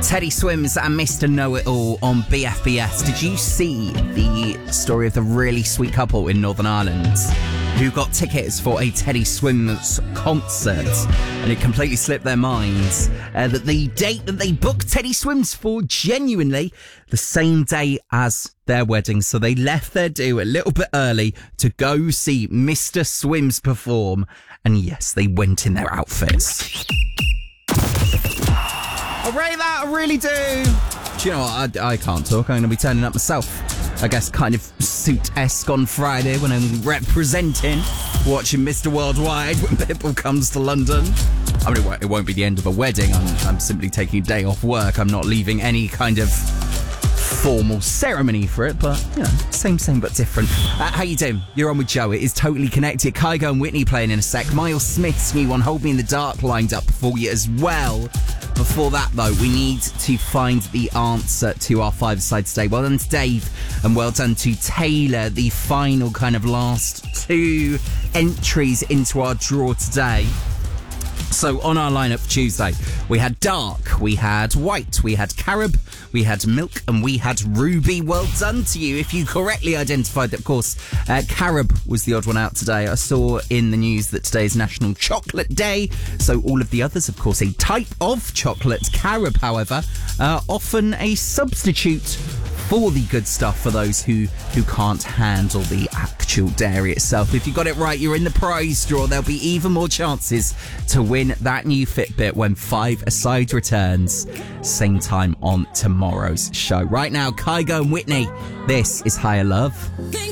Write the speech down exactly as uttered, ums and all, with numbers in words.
Teddy Swims and Mister Know-It-All on B F B S. Did you see the story of the really sweet couple in Northern Ireland who got tickets for a Teddy Swims concert, and it completely slipped their minds uh, that the date that they booked Teddy Swims for, genuinely the same day as their wedding, so they left their do a little bit early to go see Mister Swims perform, and yes, they went in their outfits. I rate that, I really do. Do you know what, I, I can't talk, I'm going to be turning up myself. I guess kind of suit-esque on Friday when I'm representing, watching Mister Worldwide when Pitbull comes to London. I mean, it won't, it won't be the end of a wedding. I'm, I'm simply taking a day off work. I'm not leaving any kind of formal ceremony for it, but, you know, same, same, but different. Uh, how you doing? You're on with Joe. It is Totally Connected. Kygo and Whitney playing in a sec. Miles Smith's new one, Hold Me in the Dark, lined up for you as well. Before that, though, we need to find the answer to our five-a-side today. Well done to Dave, and well done to Taylor, the final kind of last two entries into our draw today. So on our lineup for Tuesday, we had Dark, we had White, we had Carob, we had Milk, and we had Ruby. Well done to you if you correctly identified that. Of course, uh, Carob was the odd one out today. I saw in the news that today is National Chocolate Day, so all of the others, of course, a type of chocolate. Carob, however, uh, often a substitute for the good stuff for those who, who can't handle the actual dairy itself. If you got it right, you're in the prize draw. There'll be even more chances to win that new Fitbit when Five-A-Side returns. Same time on tomorrow's show. Right now, Kygo and Whitney. This is Higher Love.